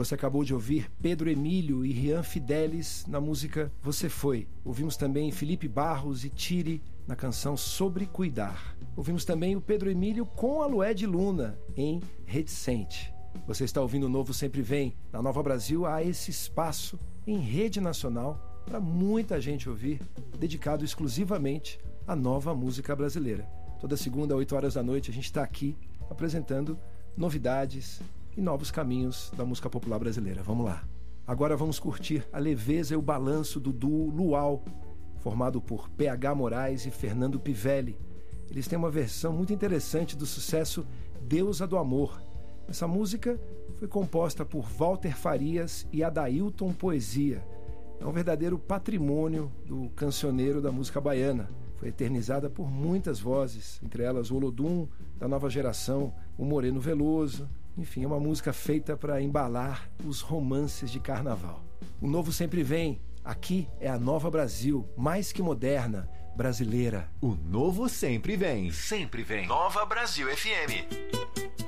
Você acabou de ouvir Pedro Emílio e Rian Fidelis na música Você Foi. Ouvimos também Felipe Barros e Tire na canção Sobre Cuidar. Ouvimos também o Pedro Emílio com a Lué de Luna em Reticente. Você está ouvindo o Novo Sempre Vem. Na Nova Brasil há esse espaço em rede nacional para muita gente ouvir, dedicado exclusivamente à nova música brasileira. Toda segunda, 8 horas da noite, a gente está aqui apresentando novidades e novos caminhos da música popular brasileira. Vamos lá. Agora vamos curtir a leveza e o balanço do duo Luau, formado por PH Moraes e Fernando Pivelli. Eles têm uma versão muito interessante do sucesso Deusa do Amor. Essa música foi composta por Walter Farias e Adailton Poesia. É um verdadeiro patrimônio do cancioneiro da música baiana. Foi eternizada por muitas vozes, entre elas o Olodum, da nova geração, o Moreno Veloso. Enfim, é uma música feita para embalar os romances de carnaval. O Novo Sempre Vem. Aqui é a Nova Brasil, mais que moderna, brasileira. O Novo Sempre Vem. Sempre vem. Nova Brasil FM.